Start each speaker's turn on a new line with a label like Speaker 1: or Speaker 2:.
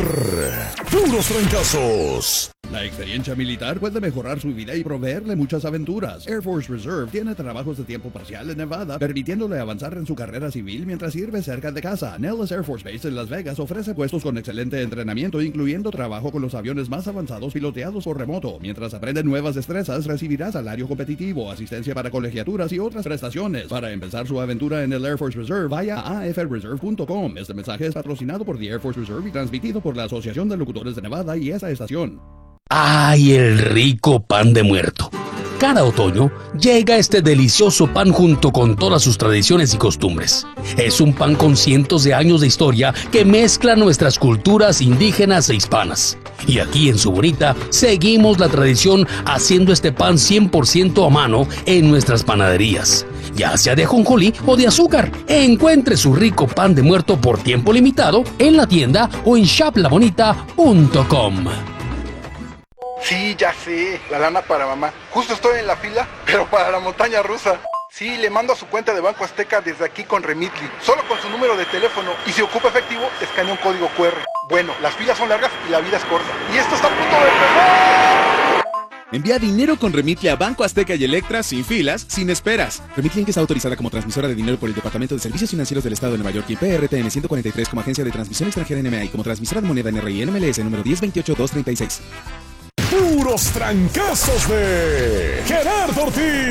Speaker 1: Puros Trancazos.
Speaker 2: La experiencia militar puede mejorar su vida y proveerle muchas aventuras. Air Force Reserve tiene trabajos de tiempo parcial en Nevada, permitiéndole avanzar en su carrera civil mientras sirve cerca de casa. Nellis Air Force Base en Las Vegas ofrece puestos con excelente entrenamiento, incluyendo trabajo con los aviones más avanzados piloteados por remoto. Mientras aprende nuevas destrezas, recibirá salario competitivo, asistencia para colegiaturas y otras prestaciones. Para empezar su aventura en el Air Force Reserve, vaya a afreserve.com. Este mensaje es patrocinado por The Air Force Reserve y transmitido por la Asociación de Locutores de Nevada y esa estación.
Speaker 3: ¡Ay, el rico pan de muerto! Cada otoño llega este delicioso pan junto con todas sus tradiciones y costumbres. Es un pan con cientos de años de historia que mezcla nuestras culturas indígenas e hispanas. Y aquí en Su Bonita seguimos la tradición haciendo este pan 100% a mano en nuestras panaderías, ya sea de ajonjolí o de azúcar. Encuentre su rico pan de muerto por tiempo limitado en la tienda o en shoplabonita.com.
Speaker 4: Sí, ya sé, la lana para mamá. Justo estoy en la fila, pero para la montaña rusa. Sí, le mando a su cuenta de Banco Azteca desde aquí con Remitly, solo con su número de teléfono, y si ocupa efectivo, escanea un código QR. Bueno, las filas son largas y la vida es corta. Y esto está a punto de empezar.
Speaker 5: Envía dinero con Remitly a Banco Azteca y Electra sin filas, sin esperas. Remitly Inc. está autorizada como transmisora de dinero por el Departamento de Servicios Financieros del Estado de Nueva York y PRTN 143 como agencia de transmisión extranjera NMA y como transmisora de moneda NRI NMLS número 1028236.
Speaker 1: Puros Trancazos de Gerardo Ortiz.